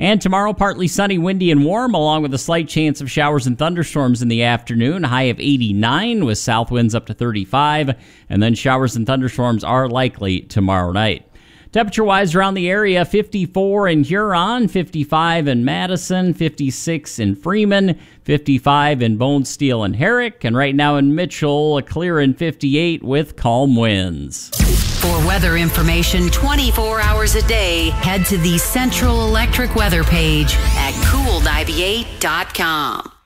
And tomorrow, partly sunny, windy, and warm, along with a slight chance of showers and thunderstorms in the afternoon. A high of 89 with south winds up to 35. And then showers and thunderstorms are likely tomorrow night. Temperature-wise around the area, 54 in Huron, 55 in Madison, 56 in Freeman, 55 in Bone Steel and Herrick, and right now in Mitchell, a clear in 58 with calm winds. For weather information 24 hours a day, head to the Central Electric weather page at cool98.com.